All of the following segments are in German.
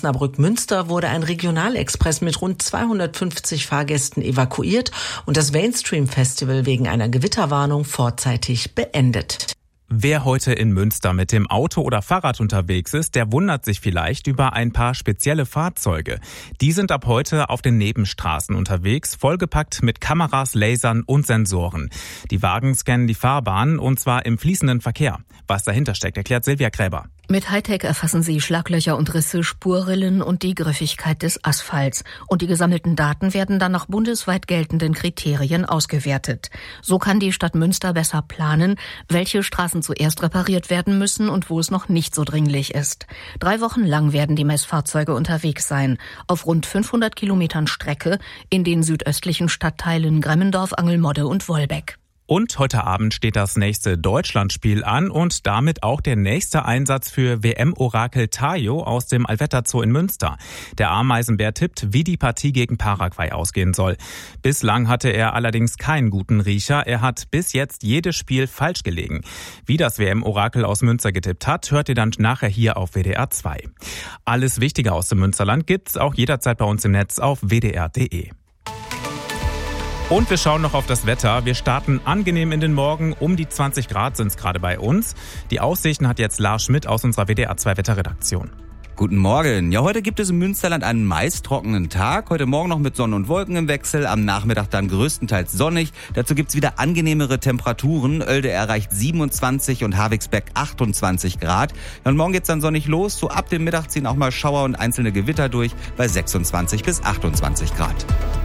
Osnabrück-Münster wurde ein Regionalexpress mit rund 250 Fahrgästen evakuiert und das Mainstream-Festival wegen einer Gewitterwarnung vorzeitig beendet. Wer heute in Münster mit dem Auto oder Fahrrad unterwegs ist, der wundert sich vielleicht über ein paar spezielle Fahrzeuge. Die sind ab heute auf den Nebenstraßen unterwegs, vollgepackt mit Kameras, Lasern und Sensoren. Die Wagen scannen die Fahrbahn und zwar im fließenden Verkehr. Was dahinter steckt, erklärt Silvia Gräber. Mit Hightech erfassen sie Schlaglöcher und Risse, Spurrillen und die Griffigkeit des Asphalts. Und die gesammelten Daten werden dann nach bundesweit geltenden Kriterien ausgewertet. So kann die Stadt Münster besser planen, welche Straßen zuerst repariert werden müssen und wo es noch nicht so dringlich ist. 3 Wochen lang werden die Messfahrzeuge unterwegs sein. Auf rund 500 Kilometern Strecke in den südöstlichen Stadtteilen Gremmendorf, Angelmodde und Wolbeck. Und heute Abend steht das nächste Deutschlandspiel an und damit auch der nächste Einsatz für WM-Orakel Tayo aus dem Allwetter Zoo in Münster. Der Ameisenbär tippt, wie die Partie gegen Paraguay ausgehen soll. Bislang hatte er allerdings keinen guten Riecher. Er hat bis jetzt jedes Spiel falsch gelegen. Wie das WM-Orakel aus Münster getippt hat, hört ihr dann nachher hier auf WDR 2. Alles Wichtige aus dem Münsterland gibt's auch jederzeit bei uns im Netz auf wdr.de. Und wir schauen noch auf das Wetter. Wir starten angenehm in den Morgen. Um die 20 Grad sind es gerade bei uns. Die Aussichten hat jetzt Lars Schmidt aus unserer WDR 2 Wetterredaktion. Guten Morgen. Ja, heute gibt es im Münsterland einen meist trockenen Tag. Heute Morgen noch mit Sonne und Wolken im Wechsel. Am Nachmittag dann größtenteils sonnig. Dazu gibt's wieder angenehmere Temperaturen. Oelde erreicht 27 und Havigsbeck 28 Grad. Ja, und morgen geht's dann sonnig los. So ab dem Mittag ziehen auch mal Schauer und einzelne Gewitter durch bei 26 bis 28 Grad.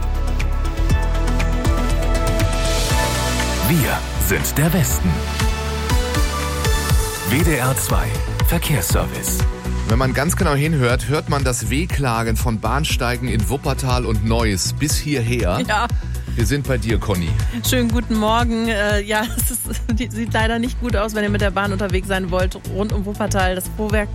Wir sind der Westen. WDR 2 Verkehrsservice. Wenn man ganz genau hinhört, hört man das Wehklagen von Bahnsteigen in Wuppertal und Neuss bis hierher. Ja. Wir sind bei dir, Conny. Schönen guten Morgen. Sieht leider nicht gut aus, wenn ihr mit der Bahn unterwegs sein wollt. Rund um Wuppertal, das Vorwerk.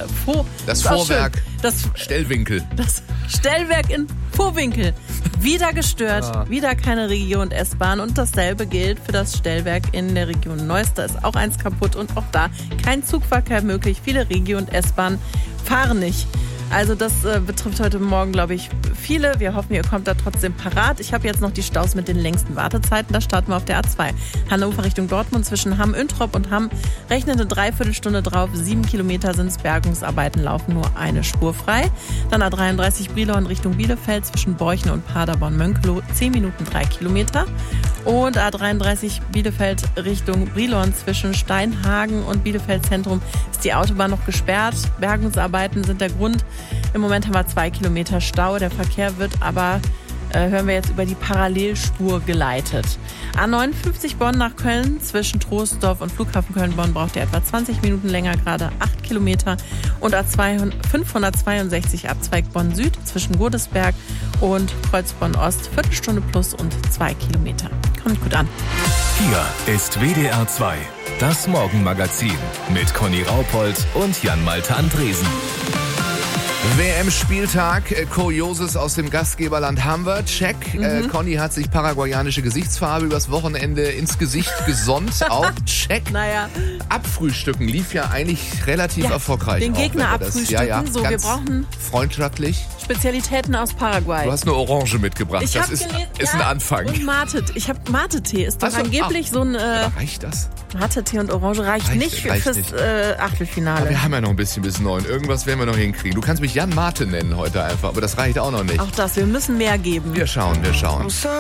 Stellwinkel. Das Stellwerk in Vohwinkel. Wieder gestört, wieder keine Regio- und S-Bahn. Und dasselbe gilt für das Stellwerk in der Region Neuss. Da ist auch eins kaputt und auch da kein Zugverkehr möglich. Viele Regio- und S-Bahnen fahren nicht. Also das betrifft heute Morgen, glaube ich, viele. Wir hoffen, ihr kommt da trotzdem parat. Ich habe jetzt noch die Staus mit den längsten Wartezeiten. Da starten wir auf der A2. Hannover Richtung Dortmund zwischen Hamm-Üntrop und Hamm. Rechnet eine Dreiviertelstunde drauf. 7 Kilometer sind es. Bergungsarbeiten laufen nur eine Spur frei. Dann A33 Brilon Richtung Bielefeld zwischen Borchen und Paderborn-Mönkelow. 10 Minuten 3 Kilometer. Und A33 Bielefeld Richtung Brilon zwischen Steinhagen und Bielefeld Zentrum ist die Autobahn noch gesperrt. Bergungsarbeiten sind der Grund. Im Moment haben wir 2 Kilometer Stau. Der Verkehr wird aber, hören wir jetzt, über die Parallelspur geleitet. A59 Bonn nach Köln zwischen Troisdorf und Flughafen Köln-Bonn braucht ihr etwa 20 Minuten länger, gerade 8 Kilometer. Und A562 Abzweig Bonn Süd zwischen Godesberg und Kreuzbonn Ost, Viertelstunde plus und 2 Kilometer. Kommt gut an. Hier ist WDR 2, das Morgenmagazin mit Conny Raupold und Jan-Malte Andresen. WM-Spieltag, Kurioses aus dem Gastgeberland haben wir, check. Conny hat sich paraguayanische Gesichtsfarbe übers Wochenende ins Gesicht gesonnt, auch check. Naja. Abfrühstücken lief ja eigentlich relativ erfolgreich. Den Gegner abfrühstücken, so wir brauchen freundschaftlich. Spezialitäten aus Paraguay. Du hast eine Orange mitgebracht, das ist ein Anfang. Und Mate, ich habe Mate-Tee, ist doch angeblich so ein... reicht das? Mate-Tee und Orange reicht nicht fürs Achtelfinale. Aber wir haben ja noch ein bisschen bis 9, irgendwas werden wir noch hinkriegen. Du kannst mich Jan Mate nennen heute einfach, aber das reicht auch noch nicht. Auch das, wir müssen mehr geben. Wir schauen.